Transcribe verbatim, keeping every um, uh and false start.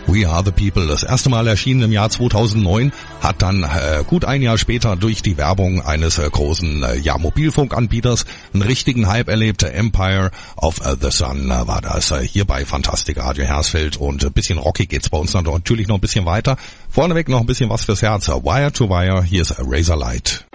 We Are The People. Das erste Mal erschienen im Jahr zweitausendneun, hat dann äh, gut ein Jahr später durch die Werbung eines äh, großen äh, ja, Mobilfunkanbieters einen richtigen Hype erlebt. Empire of äh, the Sun äh, war das äh, hier bei Fantastic Radio Hersfeld, und ein äh, bisschen rockig geht's bei uns natürlich noch ein bisschen weiter. Vorneweg noch ein bisschen was fürs Herz. Wire to Wire, hier ist Razorlight.